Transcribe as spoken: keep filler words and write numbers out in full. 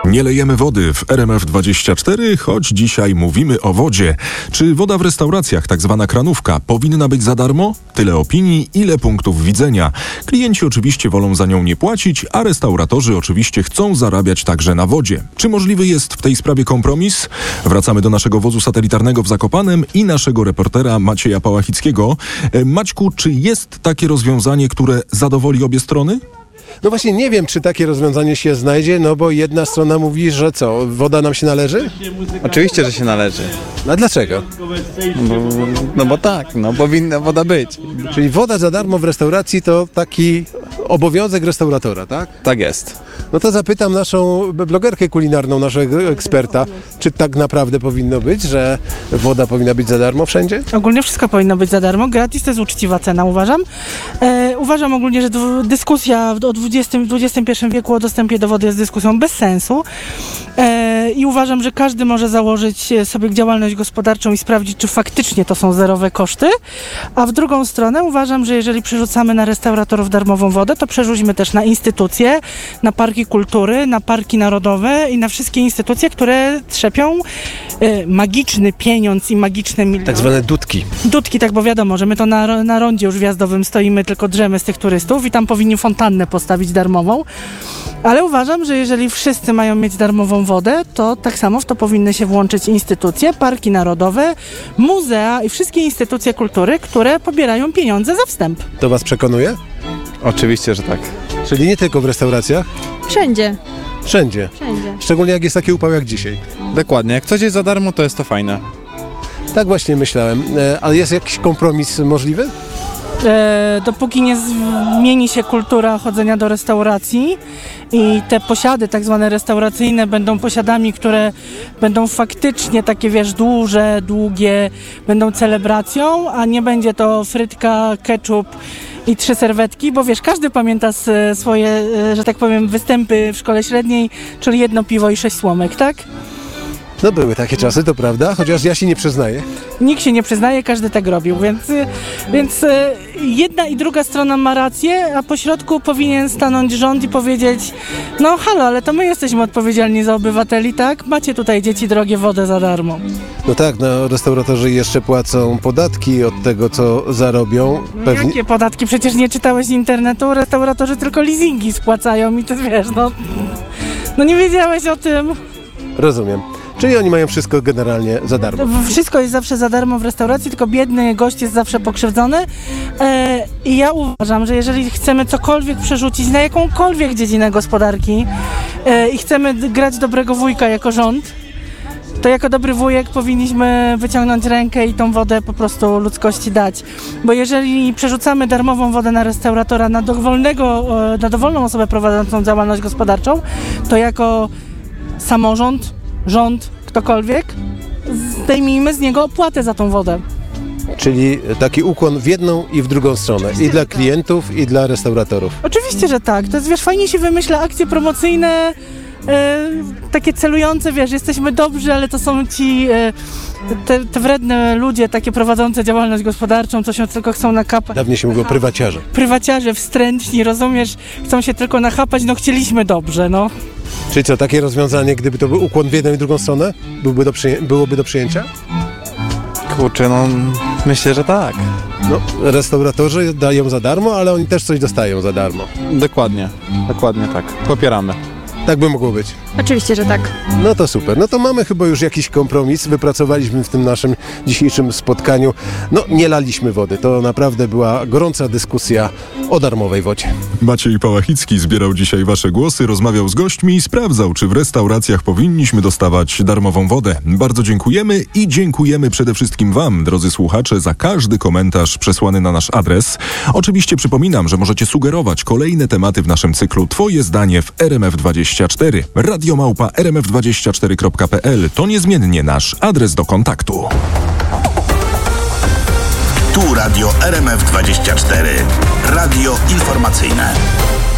Nie lejemy wody w R M F dwadzieścia cztery, choć dzisiaj mówimy o wodzie. Czy woda w restauracjach, tak zwana kranówka, powinna być za darmo? Tyle opinii, ile punktów widzenia. Klienci oczywiście wolą za nią nie płacić, a restauratorzy oczywiście chcą zarabiać także na wodzie. Czy możliwy jest w tej sprawie kompromis? Wracamy do naszego wozu satelitarnego w Zakopanem i naszego reportera Macieja Pałachickiego. Maćku, czy jest takie rozwiązanie, które zadowoli obie strony? No właśnie nie wiem, czy takie rozwiązanie się znajdzie, no bo jedna strona mówi, że co, woda nam się należy? Oczywiście, że się należy. A dlaczego? Bo, no bo tak, no powinna woda być. Czyli woda za darmo w restauracji to taki obowiązek restauratora, tak? Tak jest. No to zapytam naszą blogerkę kulinarną, naszego eksperta, czy tak naprawdę powinno być, że woda powinna być za darmo wszędzie? Ogólnie wszystko powinno być za darmo. Gratis to jest uczciwa cena, uważam. E, uważam ogólnie, że d- dyskusja o dwudziestym, w dwudziestym pierwszym wieku o dostępie do wody jest dyskusją bez sensu. E, I uważam, że każdy może założyć sobie działalność gospodarczą i sprawdzić, czy faktycznie to są zerowe koszty. A w drugą stronę uważam, że jeżeli przerzucamy na restauratorów darmową wodę, to przerzućmy też na instytucje, na parki kultury, na parki narodowe i na wszystkie instytucje, które trzepią e, magiczny pieniądz i magiczne miliony. Tak zwane dudki. Dudki, tak, bo wiadomo, że my to na, na rondzie już wjazdowym stoimy, tylko drzemy z tych turystów i tam powinni fontannę postawić darmową. Ale uważam, że jeżeli wszyscy mają mieć darmową wodę, to tak samo w to powinny się włączyć instytucje, parki narodowe, muzea i wszystkie instytucje kultury, które pobierają pieniądze za wstęp. To was przekonuje? Oczywiście, że tak. Czyli nie tylko w restauracjach? Wszędzie. Wszędzie. Wszędzie. Szczególnie jak jest taki upał jak dzisiaj. Dokładnie. Jak coś jest za darmo, to jest to fajne. Tak właśnie myślałem. E, ale jest jakiś kompromis możliwy? E, dopóki nie zmieni się kultura chodzenia do restauracji i te posiady tak zwane restauracyjne będą posiadami, które będą faktycznie takie, wiesz, duże, długie, będą celebracją, a nie będzie to frytka, ketchup i trzy serwetki, bo wiesz, każdy pamięta swoje, że tak powiem, występy w szkole średniej, czyli jedno piwo i sześć słomek, tak? No były takie czasy, to prawda, chociaż ja się nie przyznaję. Nikt się nie przyznaje, każdy tak robił, więc, więc jedna i druga strona ma rację, a po środku powinien stanąć rząd i powiedzieć: no halo, ale to my jesteśmy odpowiedzialni za obywateli, tak? Macie tutaj, dzieci drogie, wodę za darmo. No tak, no restauratorzy jeszcze płacą podatki od tego, co zarobią. Pewnie... Jakie podatki? Przecież nie czytałeś internetu, restauratorzy tylko leasingi spłacają i to wiesz, no... No nie wiedziałeś o tym. Rozumiem. Czyli oni mają wszystko generalnie za darmo. Wszystko jest zawsze za darmo w restauracji, tylko biedny gość jest zawsze pokrzywdzony. E, I ja uważam, że jeżeli chcemy cokolwiek przerzucić na jakąkolwiek dziedzinę gospodarki e, i chcemy grać dobrego wujka jako rząd, to jako dobry wujek powinniśmy wyciągnąć rękę i tą wodę po prostu ludzkości dać. Bo jeżeli przerzucamy darmową wodę na restauratora, na dowolnego, na dowolną osobę prowadzącą działalność gospodarczą, to jako samorząd, rząd, ktokolwiek, zdejmijmy z niego opłatę za tą wodę. Czyli taki ukłon w jedną i w drugą stronę. Oczywiście, i dla klientów, i dla restauratorów. Oczywiście, że tak. To jest, wiesz, fajnie się wymyśla akcje promocyjne, e, takie celujące, wiesz, jesteśmy dobrzy, ale to są ci e, te, te wredne ludzie, takie prowadzące działalność gospodarczą, co się tylko chcą nakapać. Dawniej się mówiło prywaciarze. Prywaciarze, wstrętni, rozumiesz, chcą się tylko nachapać, no chcieliśmy dobrze, no. Czyli co, takie rozwiązanie, gdyby to był ukłon w jedną i drugą stronę, byłby do przyję- byłoby do przyjęcia? Kurczę, no myślę, że tak. No, restauratorzy dają za darmo, ale oni też coś dostają za darmo. Dokładnie, dokładnie tak. Popieramy. Tak by mogło być. Oczywiście, że tak. No to super. No to mamy chyba już jakiś kompromis. Wypracowaliśmy w tym naszym dzisiejszym spotkaniu. No nie laliśmy wody. To naprawdę była gorąca dyskusja o darmowej wodzie. Maciej Pałachicki zbierał dzisiaj wasze głosy, rozmawiał z gośćmi i sprawdzał, czy w restauracjach powinniśmy dostawać darmową wodę. Bardzo dziękujemy i dziękujemy przede wszystkim wam, drodzy słuchacze, za każdy komentarz przesłany na nasz adres. Oczywiście przypominam, że możecie sugerować kolejne tematy w naszym cyklu Twoje zdanie w R M F dwadzieścia cztery. Radio małpa r m f dwadzieścia cztery kropka p l to niezmiennie nasz adres do kontaktu. Tu Radio R M F dwadzieścia cztery. Radio informacyjne.